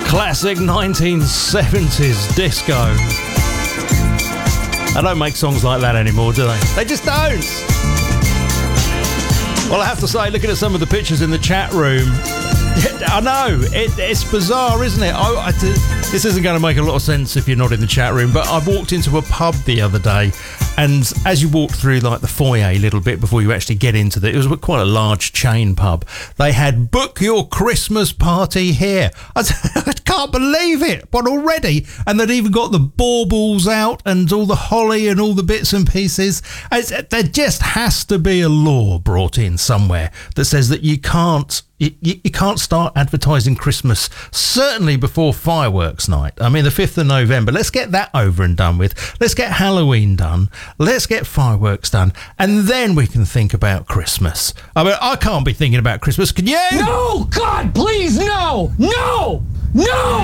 Classic 1970s disco. They don't make songs like that anymore, do they? They just don't. Well, I have to say, looking at some of the pictures in the chat room, I know, it's bizarre, isn't it? This isn't going to make a lot of sense if you're not in the chat room, but I walked into a pub the other day, and as you walk through like the foyer a little bit before you actually get into it was quite a large chain pub. They had "Book your Christmas party here." I can't believe it, but already, and they'd even got the baubles out and all the holly and all the bits and pieces. There just has to be a law brought in somewhere that says that you can't start advertising Christmas, certainly before fireworks night. I mean, the 5th of November, let's get that over and done with. Let's get Halloween done. Let's get fireworks done. And then we can think about Christmas. I mean, I can't be thinking about Christmas, can you? No! God, please, no! No! No!